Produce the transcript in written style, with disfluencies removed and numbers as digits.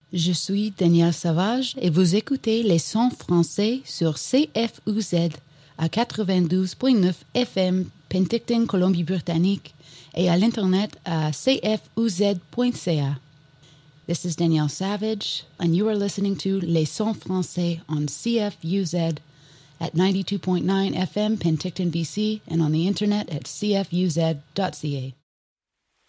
Je suis Danielle Savage et vous écoutez les sons français sur CFUZ à 92.9 FM Penticton, Colombie-Britannique et à l'Internet à cfuz.ca. This is Danielle Savage and you are listening to Les Sons Français on CFUZ at 92.9 FM Penticton, BC and on the Internet at cfuz.ca.